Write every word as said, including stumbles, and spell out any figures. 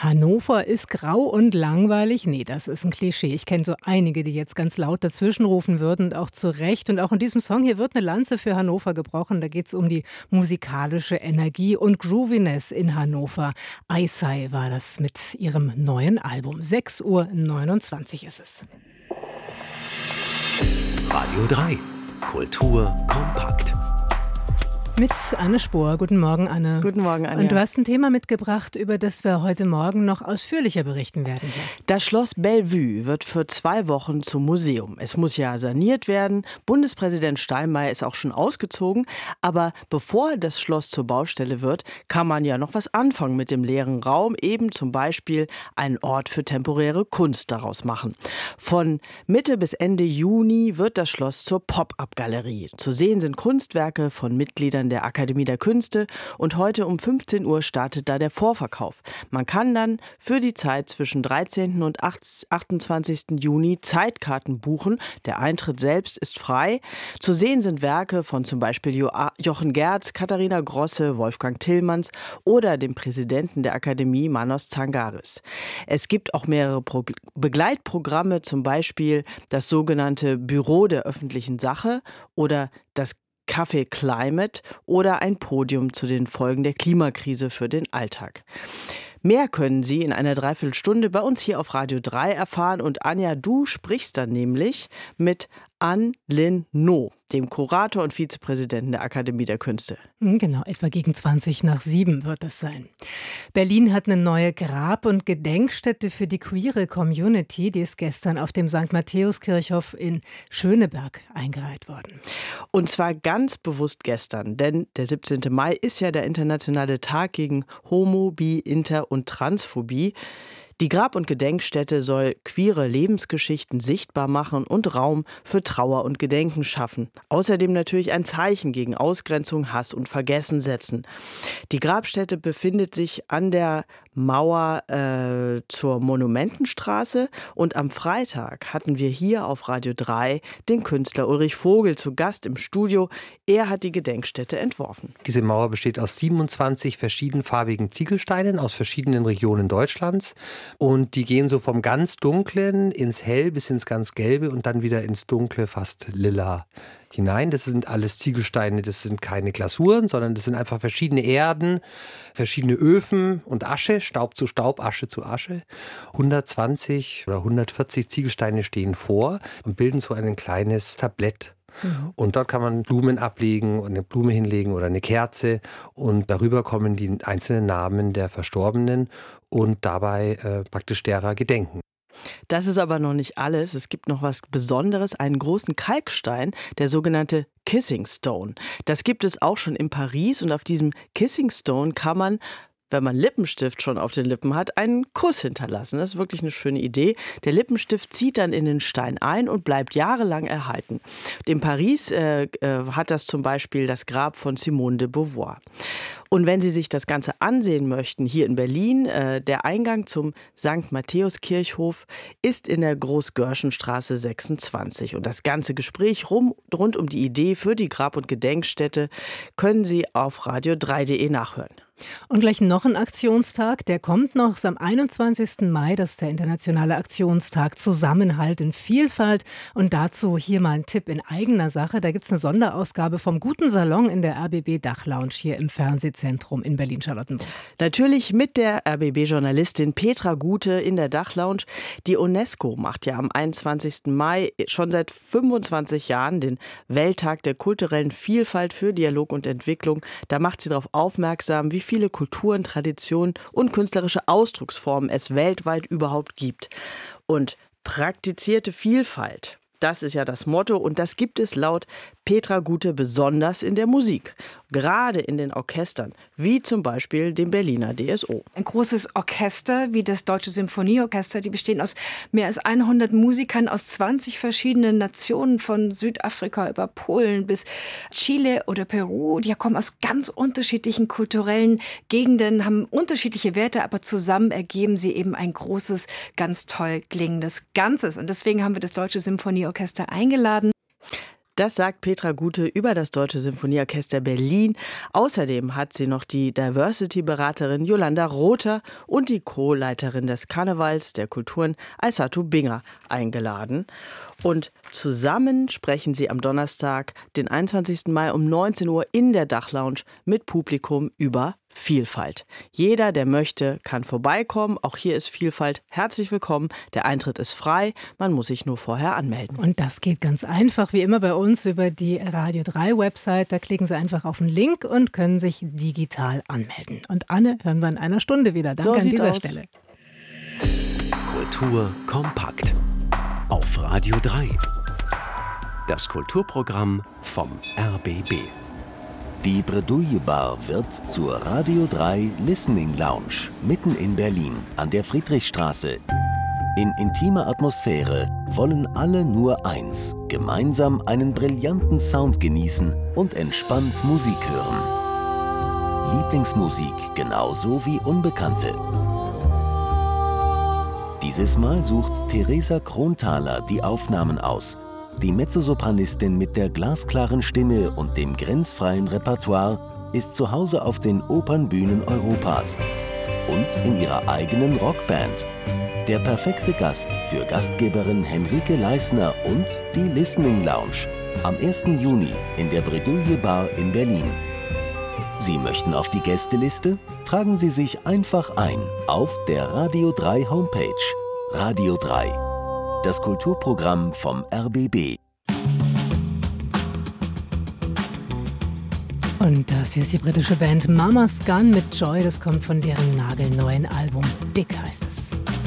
Hannover ist grau und langweilig. Nee, das ist ein Klischee. Ich kenne so einige, die jetzt ganz laut dazwischenrufen würden und auch zu Recht. Und auch in diesem Song hier wird eine Lanze für Hannover gebrochen. Da geht es um die musikalische Energie und Grooviness in Hannover. Eisei war das mit ihrem neuen Album. sechs Uhr neunundzwanzig ist es. Radio drei. Kultur kompakt. Mit Anne Spohr. Guten Morgen, Anne. Guten Morgen, Anja. Und du hast ein Thema mitgebracht, über das wir heute Morgen noch ausführlicher berichten werden. Das Schloss Bellevue wird für zwei Wochen zum Museum. Es muss ja saniert werden. Bundespräsident Steinmeier ist auch schon ausgezogen. Aber bevor das Schloss zur Baustelle wird, kann man ja noch was anfangen mit dem leeren Raum. Eben zum Beispiel einen Ort für temporäre Kunst daraus machen. Von Mitte bis Ende Juni wird das Schloss zur Pop-up-Galerie. Zu sehen sind Kunstwerke von Mitgliedern der Akademie der Künste und heute um fünfzehn Uhr startet da der Vorverkauf. Man kann dann für die Zeit zwischen dreizehnten und achtundzwanzigsten Juni Zeitkarten buchen. Der Eintritt selbst ist frei. Zu sehen sind Werke von zum Beispiel jo- Jochen Gerz, Katharina Grosse, Wolfgang Tillmanns oder dem Präsidenten der Akademie Manos Zangaris. Es gibt auch mehrere Pro- Begleitprogramme, zum Beispiel das sogenannte Büro der öffentlichen Sache oder das Café Climate oder ein Podium zu den Folgen der Klimakrise für den Alltag. Mehr können Sie in einer Dreiviertelstunde bei uns hier auf Radio drei erfahren. Und Anja, du sprichst dann nämlich mit Ann Lin No, dem Kurator und Vizepräsidenten der Akademie der Künste. Genau, etwa gegen zwanzig nach sieben wird es sein. Berlin hat eine neue Grab- und Gedenkstätte für die queere Community. Die ist gestern auf dem Sankt Matthäuskirchhof in Schöneberg eingeweiht worden. Und zwar ganz bewusst gestern, denn der siebzehnte Mai ist ja der internationale Tag gegen Homo-, Bi-, Inter- und Transphobie. Die Grab- und Gedenkstätte soll queere Lebensgeschichten sichtbar machen und Raum für Trauer und Gedenken schaffen. Außerdem natürlich ein Zeichen gegen Ausgrenzung, Hass und Vergessen setzen. Die Grabstätte befindet sich an der Mauer äh, zur Monumentenstraße und am Freitag hatten wir hier auf Radio drei den Künstler Ulrich Vogel zu Gast im Studio. Er hat die Gedenkstätte entworfen. Diese Mauer besteht aus siebenundzwanzig verschiedenfarbigen Ziegelsteinen aus verschiedenen Regionen Deutschlands. Und die gehen so vom ganz Dunklen ins Hell bis ins ganz Gelbe und dann wieder ins Dunkle, fast lila hinein. Das sind alles Ziegelsteine, das sind keine Glasuren, sondern das sind einfach verschiedene Erden, verschiedene Öfen und Asche, Staub zu Staub, Asche zu Asche. hundertzwanzig oder hundertvierzig Ziegelsteine stehen vor und bilden so ein kleines Tablett. Mhm. Und dort kann man Blumen ablegen und eine Blume hinlegen oder eine Kerze und darüber kommen die einzelnen Namen der Verstorbenen und dabei äh, praktisch derer gedenken. Das ist aber noch nicht alles. Es gibt noch was Besonderes, einen großen Kalkstein, der sogenannte Kissing Stone. Das gibt es auch schon in Paris und auf diesem Kissing Stone kann man, wenn man Lippenstift schon auf den Lippen hat, einen Kuss hinterlassen. Das ist wirklich eine schöne Idee. Der Lippenstift zieht dann in den Stein ein und bleibt jahrelang erhalten. In Paris äh, äh, hat das zum Beispiel das Grab von Simone de Beauvoir. Und wenn Sie sich das Ganze ansehen möchten, hier in Berlin, äh, der Eingang zum Sankt Matthäuskirchhof ist in der Großgörschenstraße sechsundzwanzig. Und das ganze Gespräch rum, rund um die Idee für die Grab- und Gedenkstätte können Sie auf radio drei punkt de nachhören. Und gleich noch ein Aktionstag, der kommt noch am einundzwanzigsten Mai, das ist der internationale Aktionstag Zusammenhalt in Vielfalt. Und dazu hier mal ein Tipp in eigener Sache. Da gibt es eine Sonderausgabe vom Guten Salon in der R B B Dachlounge hier im Fernsehzentrum in Berlin-Charlottenburg. Natürlich mit der R B B-Journalistin Petra Gute in der Dachlounge. Die UNESCO macht ja am einundzwanzigsten Mai schon seit fünfundzwanzig Jahren den Welttag der kulturellen Vielfalt für Dialog und Entwicklung. Da macht sie darauf aufmerksam, wie viele Kulturen, Traditionen und künstlerische Ausdrucksformen es weltweit überhaupt gibt. Und praktizierte Vielfalt, das ist ja das Motto und das gibt es laut Petra Gute besonders in der Musik. Gerade in den Orchestern, wie zum Beispiel dem Berliner D S O. Ein großes Orchester wie das Deutsche Symphonieorchester, die bestehen aus mehr als hundert Musikern aus zwanzig verschiedenen Nationen, von Südafrika über Polen bis Chile oder Peru. Die kommen aus ganz unterschiedlichen kulturellen Gegenden, haben unterschiedliche Werte, aber zusammen ergeben sie eben ein großes, ganz toll klingendes Ganzes. Und deswegen haben wir das Deutsche Symphonieorchester eingeladen. Das sagt Petra Gute über das Deutsche Symphonieorchester Berlin. Außerdem hat sie noch die Diversity-Beraterin Jolanda Rother und die Co-Leiterin des Karnevals der Kulturen Aissatu Binger eingeladen. Und zusammen sprechen sie am Donnerstag, den einundzwanzigsten Mai um neunzehn Uhr in der Dachlounge mit Publikum über Vielfalt. Jeder, der möchte, kann vorbeikommen. Auch hier ist Vielfalt herzlich willkommen. Der Eintritt ist frei. Man muss sich nur vorher anmelden. Und das geht ganz einfach, wie immer bei uns über die Radio drei Website. Da klicken Sie einfach auf den Link und können sich digital anmelden. Und Anne hören wir in einer Stunde wieder. Danke so an dieser aus. Stelle. Kultur kompakt auf Radio drei. Das Kulturprogramm vom R B B. Die Bredouille Bar wird zur Radio drei Listening Lounge mitten in Berlin an der Friedrichstraße. In intimer Atmosphäre wollen alle nur eins: gemeinsam einen brillanten Sound genießen und entspannt Musik hören. Lieblingsmusik genauso wie Unbekannte. Dieses Mal sucht Theresa Kronthaler die Aufnahmen aus. Die Mezzosopranistin mit der glasklaren Stimme und dem grenzfreien Repertoire ist zu Hause auf den Opernbühnen Europas und in ihrer eigenen Rockband. Der perfekte Gast für Gastgeberin Henrike Leisner und die Listening Lounge am ersten Juni in der Bredouille Bar in Berlin. Sie möchten auf die Gästeliste? Tragen Sie sich einfach ein auf der Radio drei Homepage. Radio drei. Das Kulturprogramm vom R B B. Und das hier ist die britische Band Mama's Gun mit Joy. Das kommt von deren nagelneuen Album. Dick heißt es.